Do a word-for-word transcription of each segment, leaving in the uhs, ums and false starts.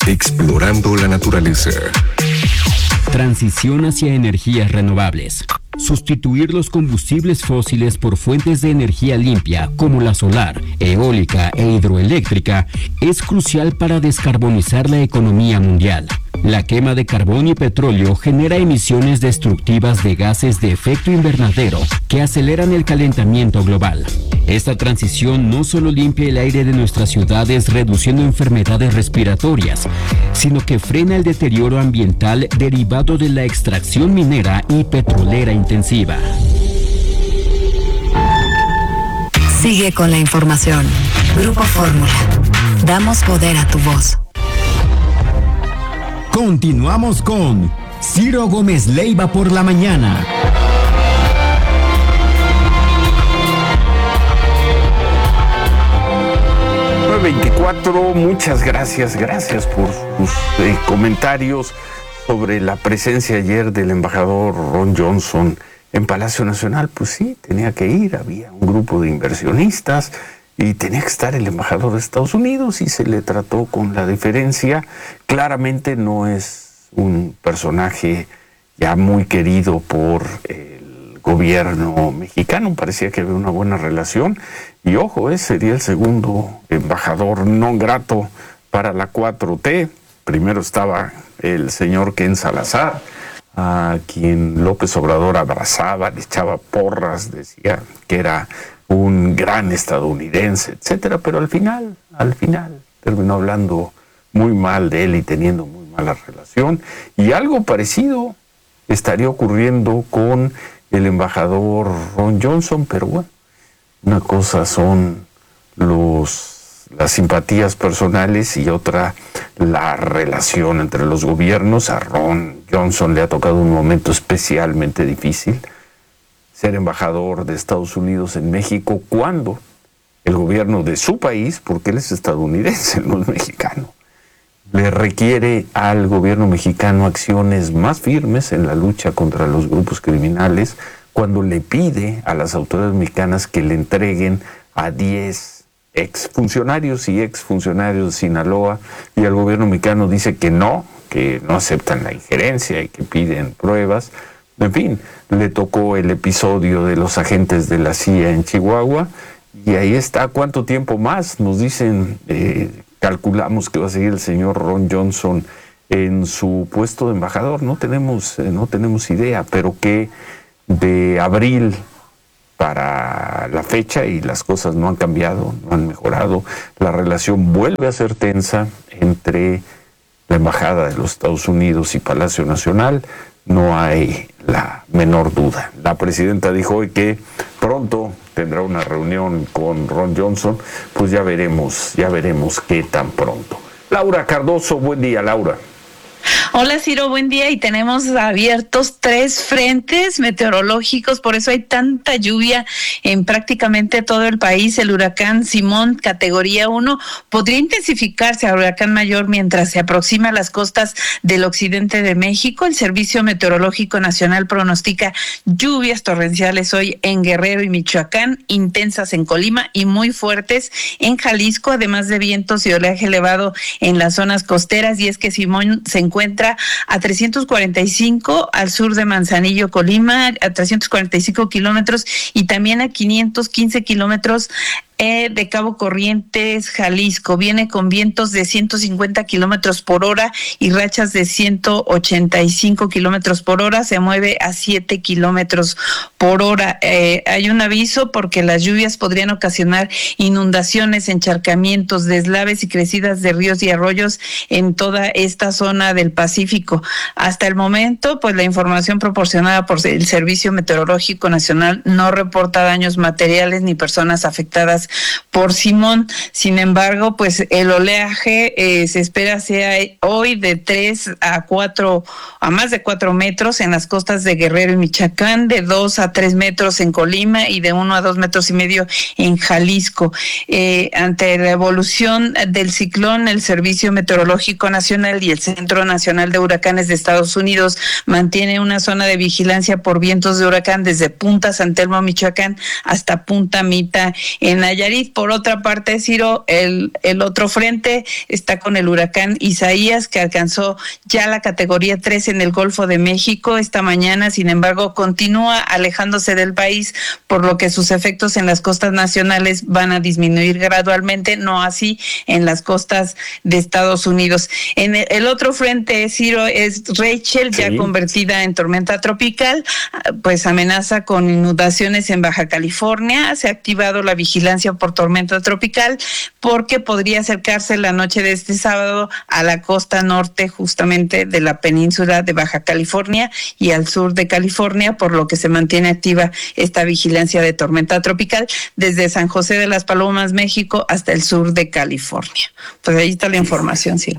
Explorando la naturaleza. Transición hacia energías renovables. Sustituir los combustibles fósiles por fuentes de energía limpia como la solar, eólica e hidroeléctrica es crucial para descarbonizar la economía mundial. La quema de carbón y petróleo genera emisiones destructivas de gases de efecto invernadero que aceleran el calentamiento global. Esta transición no solo limpia el aire de nuestras ciudades reduciendo enfermedades respiratorias, sino que frena el deterioro ambiental derivado de la extracción minera y petrolera intensiva. Sigue con la información. Grupo Fórmula. Damos poder a tu voz. Continuamos con Ciro Gómez Leiva por la mañana. nueve veinticuatro, muchas gracias, gracias por sus eh, comentarios sobre la presencia ayer del embajador Ron Johnson en Palacio Nacional. Pues sí, tenía que ir, había un grupo de inversionistas y tenía que estar el embajador de Estados Unidos y se le trató con la deferencia. Claramente no es un personaje ya muy querido por el gobierno mexicano, parecía que había una buena relación y ojo, eh, sería el segundo embajador non grato para la cuatro T. Primero estaba el señor Ken Salazar, a quien López Obrador abrazaba, le echaba porras, decía que era un gran estadounidense, etcétera, pero al final, al final terminó hablando muy mal de él y teniendo muy mala relación, y algo parecido estaría ocurriendo con el embajador Ron Johnson, pero bueno, una cosa son los, las simpatías personales y otra la relación entre los gobiernos. A Ron Johnson le ha tocado un momento especialmente difícil, ser embajador de Estados Unidos en México, cuando el gobierno de su país, porque él es estadounidense, no es mexicano, le requiere al gobierno mexicano acciones más firmes en la lucha contra los grupos criminales, cuando le pide a las autoridades mexicanas que le entreguen a diez exfuncionarios y exfuncionarios de Sinaloa, y el gobierno mexicano dice que no, que no aceptan la injerencia y que piden pruebas. En fin, le tocó el episodio de los agentes de la C I A en Chihuahua, y ahí está. ¿Cuánto tiempo más? Nos dicen, eh, calculamos que va a seguir el señor Ron Johnson en su puesto de embajador. No tenemos, eh, no tenemos idea, pero que de abril para la fecha y las cosas no han cambiado, no han mejorado. La relación vuelve a ser tensa entre la Embajada de los Estados Unidos y Palacio Nacional. No hay la menor duda. La presidenta dijo hoy que pronto tendrá una reunión con Ron Johnson. Pues ya veremos, ya veremos qué tan pronto. Laura Cardoso, buen día, Laura. Hola Ciro, buen día, y tenemos abiertos tres frentes meteorológicos, por eso hay tanta lluvia en prácticamente todo el país. El huracán Simón, categoría uno, podría intensificarse a huracán mayor mientras se aproxima a las costas del occidente de México. El Servicio Meteorológico Nacional pronostica lluvias torrenciales hoy en Guerrero y Michoacán, intensas en Colima y muy fuertes en Jalisco, además de vientos y oleaje elevado en las zonas costeras. Y es que Simón se encuentra a trescientos cuarenta y cinco al sur de Manzanillo, Colima, a trescientos cuarenta y cinco kilómetros, y también a quinientos quince kilómetros eh, de Cabo Corrientes, Jalisco. Viene con vientos de ciento cincuenta kilómetros por hora y rachas de ciento ochenta y cinco kilómetros por hora. Se mueve a siete kilómetros por hora. Eh, hay un aviso porque las lluvias podrían ocasionar inundaciones, encharcamientos, deslaves y crecidas de ríos y arroyos en toda esta zona del Pacífico. Hasta el momento, pues la información proporcionada por el Servicio Meteorológico Nacional no reporta daños materiales ni personas afectadas por Simón. Sin embargo, pues el oleaje eh, se espera sea hoy de tres a cuatro, a más de cuatro metros en las costas de Guerrero y Michoacán, de dos a tres metros en Colima y de uno a dos metros y medio en Jalisco. Eh, ante la evolución del ciclón, el Servicio Meteorológico Nacional y el Centro Nacional de Huracanes de Estados Unidos mantiene una zona de vigilancia por vientos de huracán desde Punta San Telmo, Michoacán, hasta Punta Mita en Nayarit. Por otra parte, Ciro, el, el otro frente está con el huracán Isaías, que alcanzó ya la categoría tres en el Golfo de México esta mañana. Sin embargo, continúa alejándose del país, por lo que sus efectos en las costas nacionales van a disminuir gradualmente, no así en las costas de Estados Unidos. En el, el otro frente, Ciro, es Rachel, sí, ya convertida en tormenta tropical, pues amenaza con inundaciones en Baja California. Se ha activado la vigilancia por tormenta tropical porque podría acercarse la noche de este sábado a la costa norte justamente de la península de Baja California y al sur de California, por lo que se mantiene activa esta vigilancia de tormenta tropical desde San José de las Palomas, México, hasta el sur de California. Pues ahí está la información, sí.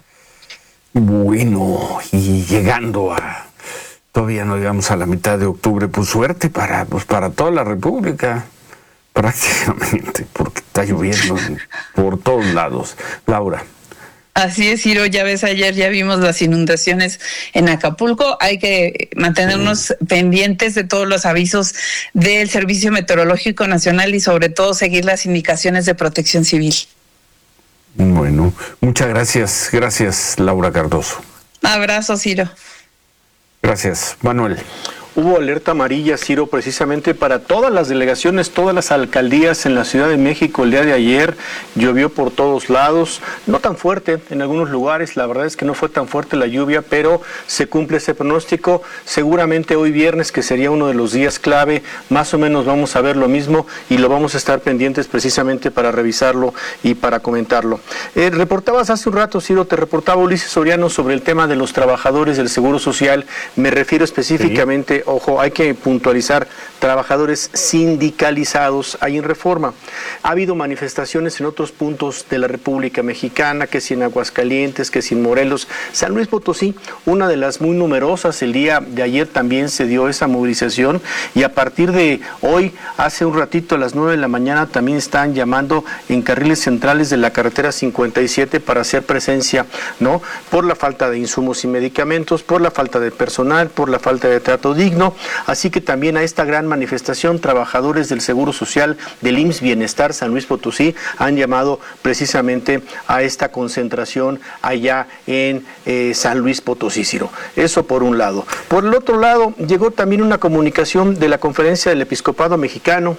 Bueno, y llegando a... Todavía no llegamos a la mitad de octubre, pues suerte para, pues para toda la República, prácticamente, porque está lloviendo por todos lados. Laura. Así es, Ciro, ya ves, ayer ya vimos las inundaciones en Acapulco. Hay que mantenernos sí. pendientes de todos los avisos del Servicio Meteorológico Nacional y sobre todo seguir las indicaciones de Protección Civil. Bueno, muchas gracias, gracias Laura Cardoso. Abrazo, Ciro. Gracias, Manuel. Hubo alerta amarilla, Ciro, precisamente para todas las delegaciones, todas las alcaldías en la Ciudad de México el día de ayer. Llovió por todos lados, no tan fuerte en algunos lugares, la verdad es que no fue tan fuerte la lluvia, pero se cumple ese pronóstico. Seguramente hoy viernes, que sería uno de los días clave, más o menos vamos a ver lo mismo y lo vamos a estar pendientes precisamente para revisarlo y para comentarlo. Eh, reportabas hace un rato, Ciro, te reportaba Ulises Soriano sobre el tema de los trabajadores del Seguro Social. Me refiero específicamente... Sí. Ojo, hay que puntualizar, trabajadores sindicalizados ahí en Reforma. Ha habido manifestaciones en otros puntos de la República Mexicana, que si en Aguascalientes, que si en Morelos, San Luis Potosí, una de las muy numerosas. El día de ayer también se dio esa movilización y a partir de hoy, hace un ratito a las nueve de la mañana, también están llamando en carriles centrales de la carretera cincuenta y siete para hacer presencia, ¿no? Por la falta de insumos y medicamentos, por la falta de personal, por la falta de trato digno. Así que también a esta gran manifestación, trabajadores del Seguro Social del I M S S Bienestar San Luis Potosí han llamado precisamente a esta concentración allá en eh, San Luis Potosí, Ciro. Eso por un lado. Por el otro lado, llegó también una comunicación de la Conferencia del Episcopado Mexicano.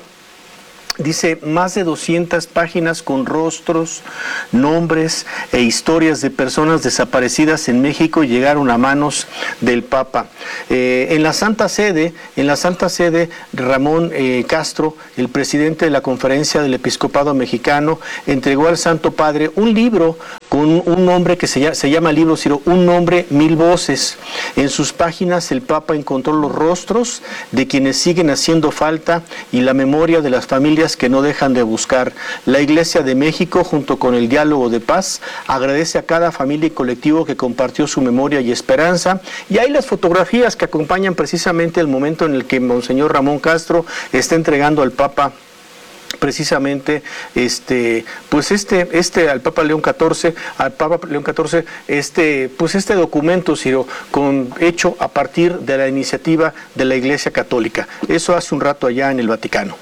Dice, más de doscientas páginas con rostros, nombres e historias de personas desaparecidas en México llegaron a manos del Papa. Eh, en la Santa Sede, en la Santa Sede, Ramón eh, Castro, el presidente de la Conferencia del Episcopado Mexicano, entregó al Santo Padre un libro con un nombre que se llama, se llama libro, Ciro, Un nombre, mil voces. En sus páginas el Papa encontró los rostros de quienes siguen haciendo falta y la memoria de las familias que no dejan de buscar. La Iglesia de México, junto con el Diálogo de Paz, agradece a cada familia y colectivo que compartió su memoria y esperanza. Y hay las fotografías que acompañan precisamente el momento en el que Monseñor Ramón Castro está entregando al Papa precisamente este pues este este al Papa León catorce al Papa León catorce este pues este documento, Ciro, con hecho a partir de la iniciativa de la Iglesia Católica. Eso hace un rato allá en el Vaticano.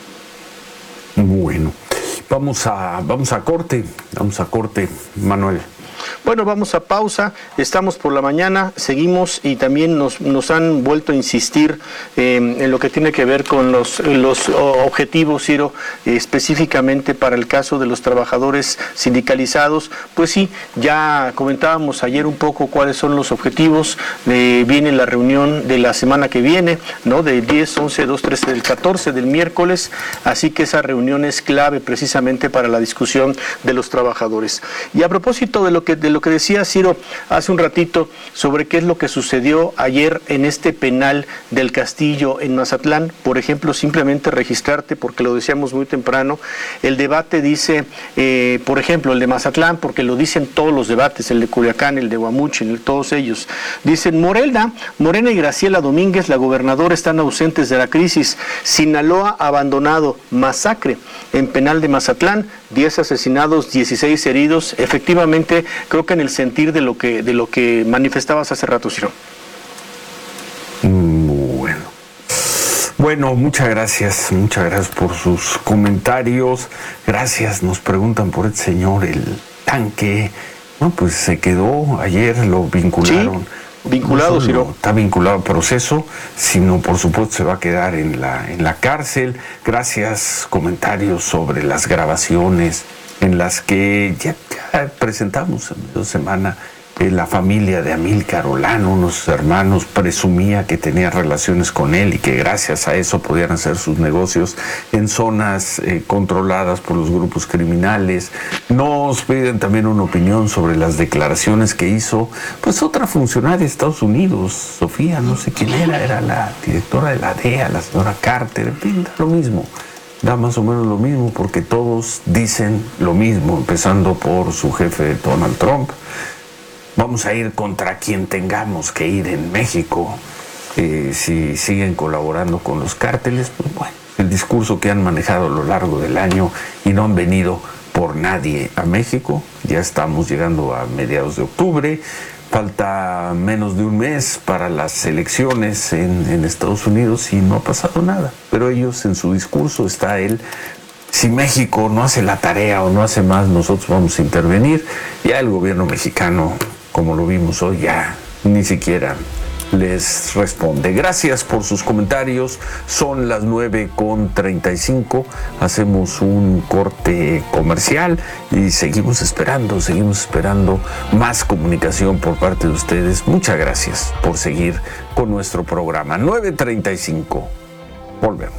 Bueno, vamos a vamos a corte, vamos a corte, Manuel. Bueno, vamos a pausa, estamos por la mañana, seguimos y también nos, nos han vuelto a insistir eh, en lo que tiene que ver con los, los objetivos, Ciro, eh, específicamente para el caso de los trabajadores sindicalizados. Pues sí, ya comentábamos ayer un poco cuáles son los objetivos, eh, viene la reunión de la semana que viene, ¿no? Del diez, once, dos, trece, del catorce, del miércoles, así que esa reunión es clave precisamente para la discusión de los trabajadores. Y a propósito de lo que de lo que decía Ciro hace un ratito sobre qué es lo que sucedió ayer en este penal del Castillo en Mazatlán, por ejemplo, simplemente registrarte, porque lo decíamos muy temprano, el debate dice, eh, por ejemplo, el de Mazatlán, porque lo dicen todos los debates, el de Culiacán, el de Guamuchil, todos ellos, dicen, Morena, Morena y Graciela Domínguez, la gobernadora, están ausentes de la crisis. Sinaloa abandonado, masacre en penal de Mazatlán, diez asesinados, dieciséis heridos. Efectivamente, creo que en el sentir de lo que de lo que manifestabas hace rato, Ciro. Bueno. Bueno. Bueno, muchas gracias, muchas gracias por sus comentarios. Gracias, nos preguntan por el señor, el tanque. No, pues se quedó, ayer lo vincularon. Sí, vinculado, no Ciro. Está vinculado al proceso, sino por supuesto se va a quedar en la, en la cárcel. Gracias, comentarios sobre las grabaciones en las que ya, ya presentamos en medio de semana. La familia de Amílcar Olano, unos hermanos, presumía que tenía relaciones con él y que gracias a eso podían hacer sus negocios en zonas eh, controladas por los grupos criminales. Nos piden también una opinión sobre las declaraciones que hizo pues otra funcionaria de Estados Unidos, Sofía, no sé quién era, era la directora de la D E A, la señora Carter, en fin, da lo mismo. Da más o menos lo mismo porque todos dicen lo mismo, empezando por su jefe Donald Trump. Vamos a ir contra quien tengamos que ir en México. Eh, si siguen colaborando con los cárteles, pues bueno, el discurso que han manejado a lo largo del año y no han venido por nadie a México. Ya estamos llegando a mediados de octubre. Falta menos de un mes para las elecciones en, en Estados Unidos y no ha pasado nada. Pero ellos, en su discurso está él: si México no hace la tarea o no hace más, nosotros vamos a intervenir. Ya el gobierno mexicano, como lo vimos hoy, ya ni siquiera les responde. Gracias por sus comentarios. Son las nueve con treinta y cinco. Hacemos un corte comercial y seguimos esperando, seguimos esperando más comunicación por parte de ustedes. Muchas gracias por seguir con nuestro programa. nueve treinta y cinco. Volvemos.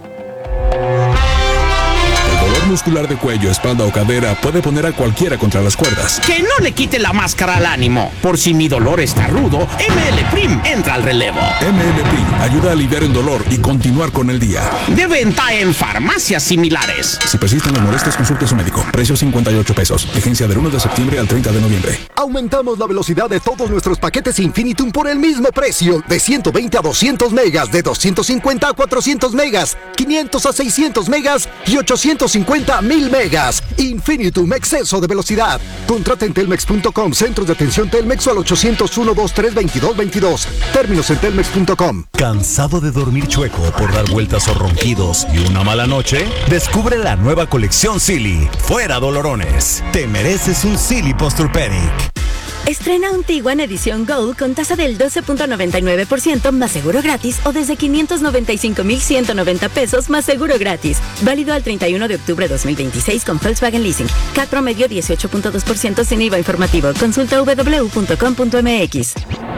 Muscular de cuello, espalda o cadera puede poner a cualquiera contra las cuerdas. Que no le quite la máscara al ánimo. Por si mi dolor está rudo, M L Prim entra al relevo. M L Prim ayuda a aliviar el dolor y continuar con el día. De venta en farmacias similares. Si persisten las molestias, consulte a su médico. Precio cincuenta y ocho pesos. Vigencia del uno de septiembre al treinta de noviembre. Aumentamos la velocidad de todos nuestros paquetes Infinitum por el mismo precio. De ciento veinte a doscientos megas, de doscientos cincuenta a cuatrocientos megas, quinientos a seiscientos megas y ochocientos cincuenta a mil megas. Infinitum, exceso de velocidad. Contrata en telmex punto com, centros de atención Telmex o al ochocientos uno, veintitrés, veintidós, veintidós. Términos en telmex punto com. ¿Cansado de dormir chueco por dar vueltas o ronquidos y una mala noche? Descubre la nueva colección Silly. Fuera dolorones. Te mereces un Silly Posturepedic. Estrena un Tiguan edición Gold con tasa del doce punto noventa y nueve por ciento más seguro gratis o desde quinientos noventa y cinco mil ciento noventa pesos más seguro gratis. Válido al treinta y uno de octubre de dos mil veintiséis con Volkswagen Leasing. C A T promedio dieciocho punto dos por ciento sin I V A informativo. Consulta doble u doble u doble u punto com punto m x.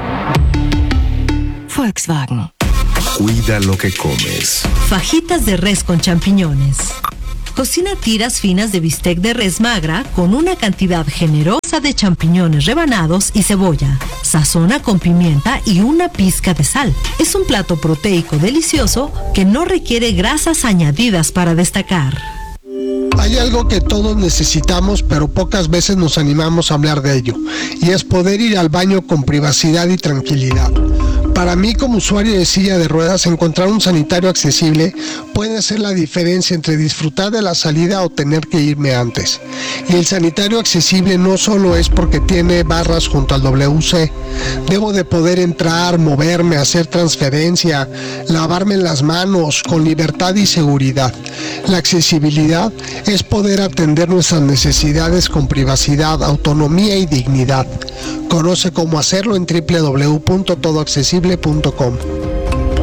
Volkswagen. Cuida lo que comes. Fajitas de res con champiñones. Cocina tiras finas de bistec de res magra con una cantidad generosa de champiñones rebanados y cebolla. Sazona con pimienta y una pizca de sal. Es un plato proteico delicioso que no requiere grasas añadidas para destacar. Hay algo que todos necesitamos, pero pocas veces nos animamos a hablar de ello, y es poder ir al baño con privacidad y tranquilidad. Para mí, como usuario de silla de ruedas, encontrar un sanitario accesible puede ser la diferencia entre disfrutar de la salida o tener que irme antes. Y el sanitario accesible no solo es porque tiene barras junto al W C. Debo de poder entrar, moverme, hacer transferencia, lavarme las manos con libertad y seguridad. La accesibilidad es poder atender nuestras necesidades con privacidad, autonomía y dignidad. Conoce cómo hacerlo en doble u doble u doble u punto todo accesible punto com.